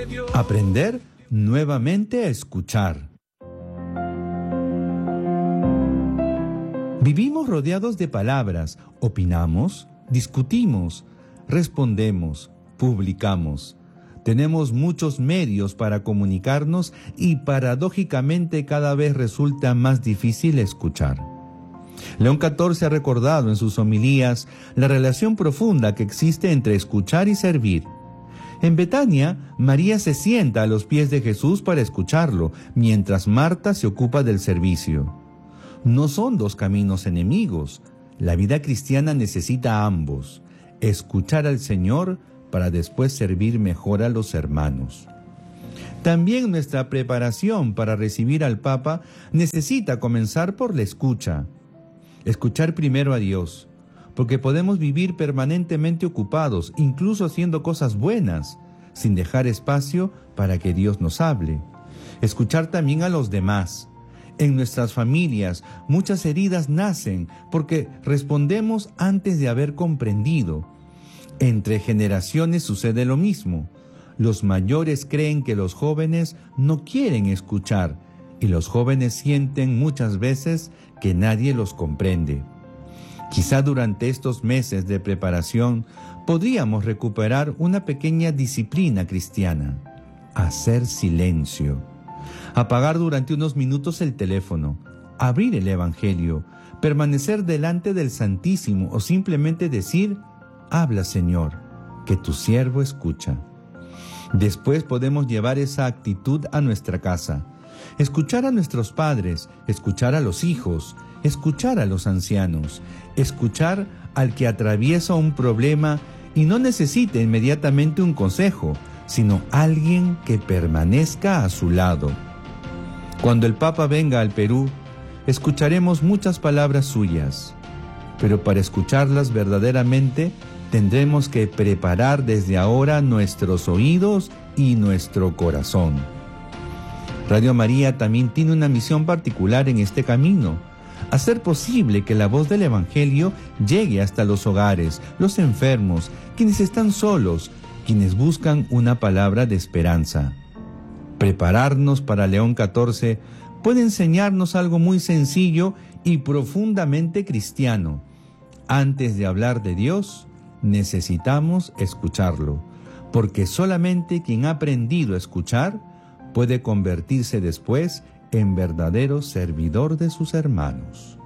Aprender nuevamente a escuchar. Vivimos rodeados de palabras, opinamos, discutimos, respondemos, publicamos. Tenemos muchos medios para comunicarnos y paradójicamente cada vez resulta más difícil escuchar. León XIV ha recordado en sus homilías la relación profunda que existe entre escuchar y servir. En Betania, María se sienta a los pies de Jesús para escucharlo, mientras Marta se ocupa del servicio. No son dos caminos enemigos. La vida cristiana necesita ambos: escuchar al Señor para después servir mejor a los hermanos. También nuestra preparación para recibir al Papa necesita comenzar por la escucha. Escuchar primero a Dios, porque podemos vivir permanentemente ocupados, incluso haciendo cosas buenas, sin dejar espacio para que Dios nos hable. Escuchar también a los demás. En nuestras familias, muchas heridas nacen porque respondemos antes de haber comprendido. Entre generaciones sucede lo mismo. Los mayores creen que los jóvenes no quieren escuchar y los jóvenes sienten muchas veces que nadie los comprende. Quizá durante estos meses de preparación podríamos recuperar una pequeña disciplina cristiana: hacer silencio. Apagar durante unos minutos el teléfono, abrir el Evangelio, permanecer delante del Santísimo o simplemente decir: habla, Señor, que tu siervo escucha. Después podemos llevar esa actitud a nuestra casa. Escuchar a nuestros padres, escuchar a los hijos, escuchar a los ancianos, escuchar al que atraviesa un problema y no necesita inmediatamente un consejo, sino alguien que permanezca a su lado. Cuando el Papa venga al Perú, escucharemos muchas palabras suyas, pero para escucharlas verdaderamente tendremos que preparar desde ahora nuestros oídos y nuestro corazón. Radio María también tiene una misión particular en este camino: hacer posible que la voz del Evangelio llegue hasta los hogares, los enfermos, quienes están solos, quienes buscan una palabra de esperanza. Prepararnos para León XIV puede enseñarnos algo muy sencillo y profundamente cristiano. Antes de hablar de Dios, necesitamos escucharlo, porque solamente quien ha aprendido a escuchar puede convertirse después en verdadero servidor de sus hermanos.